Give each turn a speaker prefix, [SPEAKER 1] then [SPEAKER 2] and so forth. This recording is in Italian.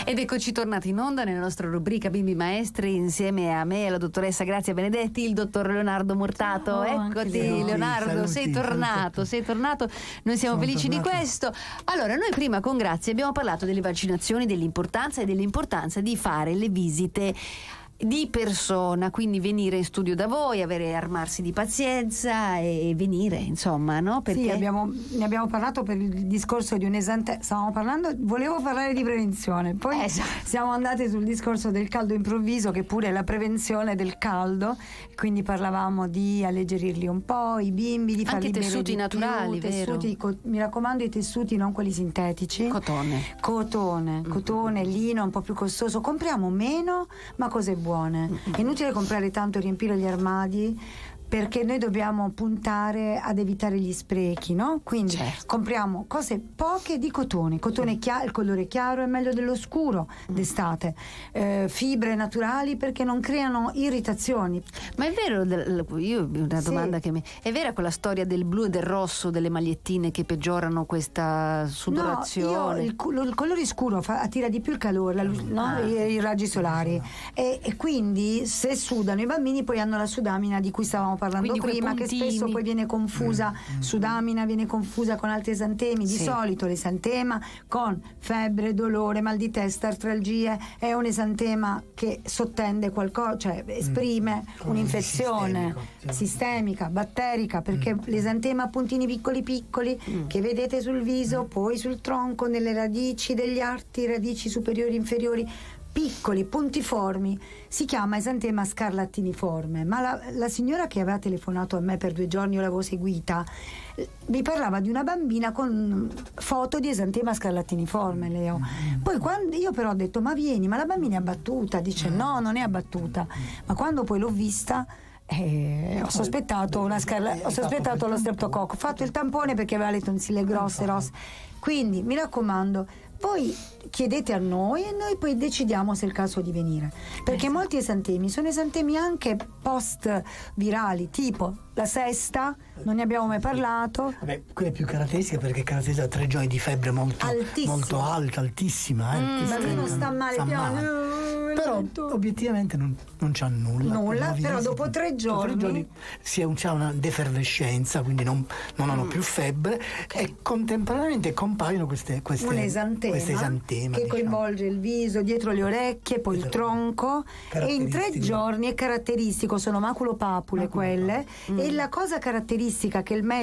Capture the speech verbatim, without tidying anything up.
[SPEAKER 1] Ed eccoci tornati in onda nella nostra rubrica Bimbi Maestri, insieme a me e alla dottoressa Grazia Benedetti, il dottor Leonardo Murtato.
[SPEAKER 2] Oh,
[SPEAKER 1] Eccoti Leonardo,
[SPEAKER 2] saluti,
[SPEAKER 1] sei tornato,
[SPEAKER 2] saluti.
[SPEAKER 1] sei tornato. Noi siamo
[SPEAKER 2] Sono
[SPEAKER 1] felici
[SPEAKER 2] tornato.
[SPEAKER 1] di questo. Allora, noi prima con Grazia abbiamo parlato delle vaccinazioni, dell'importanza e dell'importanza di fare le visite di persona, quindi venire in studio da voi, avere armarsi di pazienza e venire, insomma, no? Perché
[SPEAKER 3] Sì, abbiamo, ne abbiamo parlato per il discorso di un esante. Stavamo parlando, volevo parlare di prevenzione, poi
[SPEAKER 1] Eh, esatto.
[SPEAKER 3] siamo andati sul discorso del caldo improvviso, che pure è la prevenzione del caldo, quindi parlavamo di alleggerirli un po', i bimbi, di farli
[SPEAKER 1] Anche
[SPEAKER 3] bere
[SPEAKER 1] tessuti
[SPEAKER 3] di
[SPEAKER 1] naturali,
[SPEAKER 3] più,
[SPEAKER 1] vero?
[SPEAKER 3] tessuti, co- mi raccomando i tessuti, non quelli sintetici.
[SPEAKER 1] cotone.
[SPEAKER 3] Cotone, cotone, lino, un po' più costoso. Compriamo meno, ma cose buone. È inutile comprare tanto e riempire gli armadi, perché noi dobbiamo puntare ad evitare gli sprechi, no? Quindi
[SPEAKER 1] Certo.
[SPEAKER 3] compriamo cose poche di cotone. Cotone chiaro, il colore chiaro è meglio dello scuro d'estate. Eh, fibre naturali, perché non creano irritazioni.
[SPEAKER 1] Ma è vero, del- io una
[SPEAKER 3] Sì.
[SPEAKER 1] domanda che mi è vera quella storia del blu e del rosso delle magliettine che peggiorano questa sudorazione?
[SPEAKER 3] No, io, il, cu- il colore scuro fa, attira di più il calore, la lu- no?
[SPEAKER 1] Ah.
[SPEAKER 3] I, i raggi solari, e, e quindi se sudano i bambini poi hanno la sudamina di cui stavamo parlando
[SPEAKER 1] Quindi quei
[SPEAKER 3] prima, che
[SPEAKER 1] puntini.
[SPEAKER 3] spesso poi viene confusa, sudamina viene confusa con altri esantemi. Di
[SPEAKER 1] Sì.
[SPEAKER 3] solito l'esantema con febbre, dolore, mal di testa, artralgie è un esantema che sottende qualcosa, cioè esprime un'infezione
[SPEAKER 2] sistemico, sì.
[SPEAKER 3] sistemica, batterica, perché l'esantema ha puntini piccoli piccoli che vedete sul viso, poi sul tronco, nelle radici degli arti, radici superiori e inferiori, piccoli, puntiformi, si chiama esantema scarlattiniforme. Ma la, la signora che aveva telefonato a me per due giorni, io l'avevo seguita, eh, mi parlava di una bambina con foto di esantema scarlattiniforme, Leo. Poi quando io però ho detto ma vieni, ma la bambina è abbattuta, dice no, non è abbattuta. Ma quando poi l'ho vista, Eh, ho sospettato una scarla- ho sospettato lo streptococco, ho fatto il tampone perché aveva le tonsille grosse, rosse. Quindi mi raccomando, voi chiedete a noi e noi poi decidiamo se è il caso di venire, perché molti esantemi sono esantemi anche post virali, tipo la sesta, non ne abbiamo mai parlato.
[SPEAKER 2] Vabbè, quella è più caratteristica perché è caratterizzata da tre giorni di febbre molto,
[SPEAKER 3] Altissima.
[SPEAKER 2] molto alta, altissima. Eh,
[SPEAKER 3] Il
[SPEAKER 2] che
[SPEAKER 3] bambino
[SPEAKER 2] sta-
[SPEAKER 3] sta male,
[SPEAKER 2] sta
[SPEAKER 3] piano,
[SPEAKER 2] male.
[SPEAKER 3] eh,
[SPEAKER 2] Però
[SPEAKER 3] lento.
[SPEAKER 2] obiettivamente non, non c'ha nulla.
[SPEAKER 3] Nulla,
[SPEAKER 2] Nuovi
[SPEAKER 3] però
[SPEAKER 2] esiti.
[SPEAKER 3] dopo tre
[SPEAKER 2] Dopo
[SPEAKER 3] giorni-
[SPEAKER 2] si è un- c'è una defervescenza, quindi non, non hanno più febbre, e contemporaneamente compaiono queste, queste,
[SPEAKER 3] un esantema,
[SPEAKER 2] queste esantema,
[SPEAKER 3] che
[SPEAKER 2] diciamo.
[SPEAKER 3] coinvolge il viso, dietro le orecchie, poi il
[SPEAKER 2] Esatto.
[SPEAKER 3] tronco, e in tre
[SPEAKER 2] Caratteristico.
[SPEAKER 3] giorni è caratteristico, sono maculopapule quelle, e la cosa caratteristica che il medico